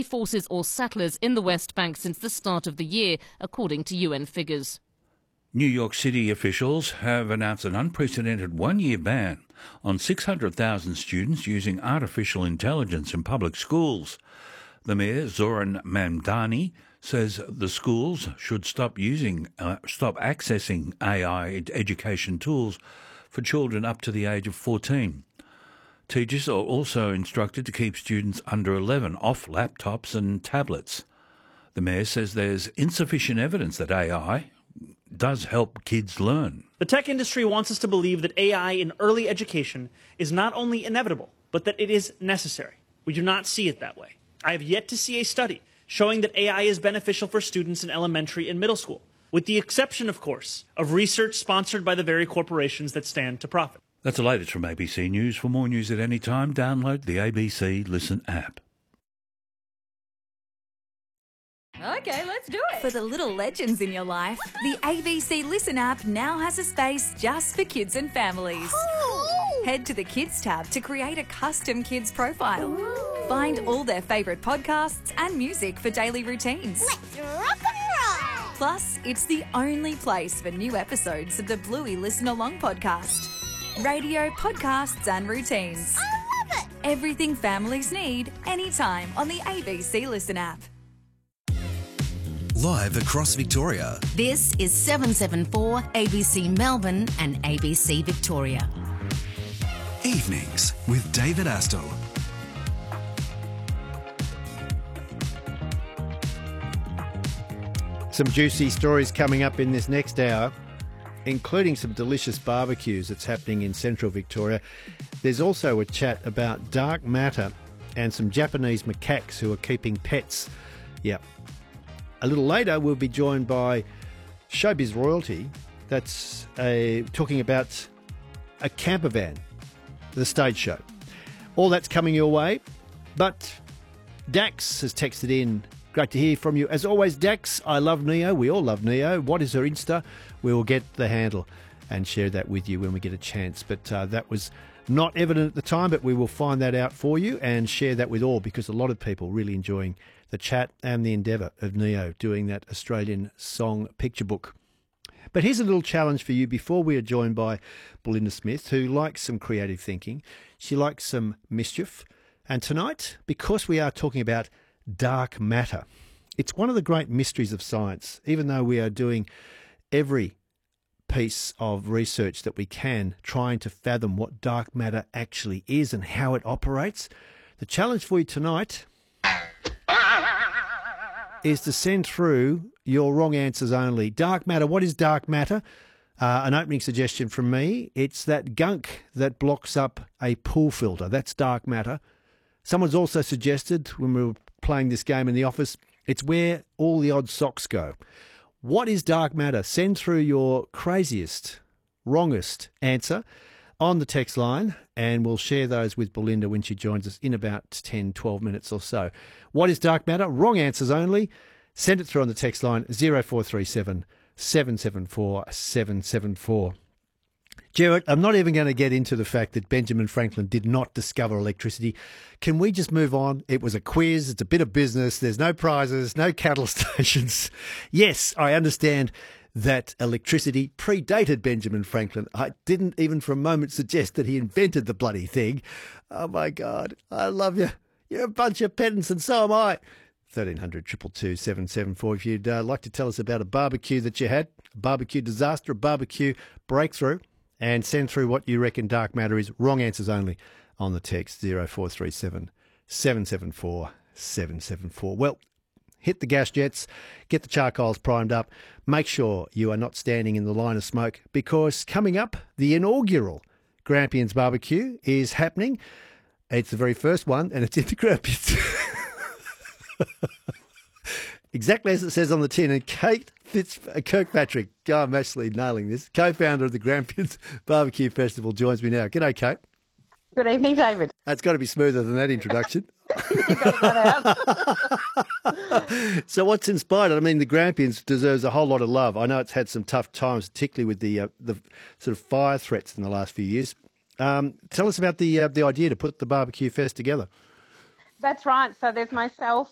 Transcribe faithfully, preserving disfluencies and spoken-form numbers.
forces or settlers in the West Bank since the start of the year, according to U N figures. New York City officials have announced an unprecedented one-year ban on six hundred thousand students using artificial intelligence in public schools. The mayor, Zoran Mamdani, says the schools should stop using, uh, stop accessing A I education tools for children up to the age of fourteen. Teachers are also instructed to keep students under eleven off laptops and tablets. The mayor says there's insufficient evidence that A I does help kids learn. The tech industry wants us to believe that A I in early education is not only inevitable, but that it is necessary. We do not see it that way. I have yet to see a study showing that A I is beneficial for students in elementary and middle school, with the exception, of course, of research sponsored by the very corporations that stand to profit. That's the latest from A B C News. For more news at any time, download the A B C Listen app. Okay, let's do it. For the little legends in your life, the A B C Listen app now has a space just for kids and families. Ooh. Head to the Kids tab to create a custom kids profile. Ooh. Find all their favourite podcasts and music for daily routines. Let's rock and roll. Plus, it's the only place for new episodes of the Bluey Listen Along podcast. Radio, podcasts and routines. I love it. Everything families need, anytime on the A B C Listen app. Live across Victoria. This is seven seven four A B C Melbourne and A B C Victoria. Evenings with David Astle. Some juicy stories coming up in this next hour, including some delicious barbecues that's happening in central Victoria. There's also a chat about dark matter and some Japanese macaques who are keeping pets. Yep. A little later, we'll be joined by Showbiz Royalty. That's a, talking about a camper van, the stage show. All that's coming your way. But Dax has texted in. Great to hear from you. As always, Dax, I love Neo. We all love Neo. What is her Insta? We will get the handle and share that with you when we get a chance. But uh, that was not evident at the time, but we will find that out for you and share that with all, because a lot of people really enjoying the chat and the endeavour of Neo doing that Australian song picture book. But here's a little challenge for you before we are joined by Belinda Smith, who likes some creative thinking. She likes some mischief. And tonight, because we are talking about dark matter, it's one of the great mysteries of science, even though we are doing every piece of research that we can trying to fathom what dark matter actually is and how it operates. The challenge for you tonight is to send through your wrong answers only. Dark matter. What is dark matter? Uh, an opening suggestion from me. It's that gunk that blocks up a pool filter. That's dark matter. Someone's also suggested, when we were playing this game in the office, it's where all the odd socks go. What is dark matter? Send through your craziest, wrongest answer on the text line, and we'll share those with Belinda when she joins us in about ten, twelve minutes or so. What is dark matter? Wrong answers only. Send it through on the text line zero four three seven, seven seven four, seven seven four. Gerard, I'm not even going to get into the fact that Benjamin Franklin did not discover electricity. Can we just move on? It was a quiz. It's a bit of business. There's no prizes, no cattle stations. Yes, I understand that electricity predated Benjamin Franklin. I didn't even for a moment suggest that he invented the bloody thing. Oh, my God. I love you. You're a bunch of pedants, and so am I. thirteen hundred, two two two, seven seven four. If you'd uh, like to tell us about a barbecue that you had, a barbecue disaster, a barbecue breakthrough, and send through what you reckon dark matter is. Wrong answers only on the text zero four three seven, seven seven four, seven seven four. Well, hit the gas jets, get the charcoals primed up. Make sure you are not standing in the line of smoke, because coming up, the inaugural Grampians barbecue is happening. It's the very first one, and it's in the Grampians. Exactly as it says on the tin. And Kate Fitz, uh, Kirkpatrick, oh, I'm actually nailing this, co-founder of the Grampians Barbecue Festival, joins me now. G'day, Kate. Good evening, David. That's got to be smoother than that introduction. You got that out. So what's inspired it? I mean, the Grampians deserves a whole lot of love. I know it's had some tough times, particularly with the uh, the sort of fire threats in the last few years. Um, tell us about the uh, the idea to put the Barbecue Fest together. That's right. So there's myself